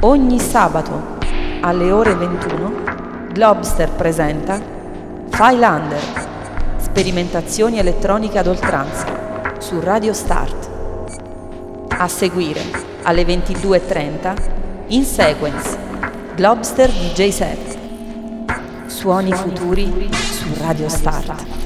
Ogni sabato alle ore 21 Globster presenta Phylander, sperimentazioni elettroniche ad oltranza su Radio Start. A seguire alle 22:30 In Sequence Globster DJ set. Suoni futuri su Radio Start.